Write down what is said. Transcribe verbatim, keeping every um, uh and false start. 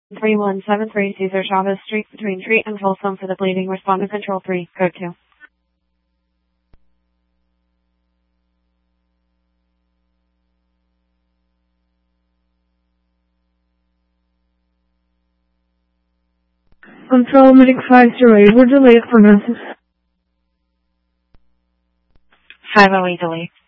three one seven three Cesar Chavez Street between Treat and Folsom for the bleeding. Respond to Control three, code two. Control Medic five zero eight, we're delayed for message. five oh eight delay.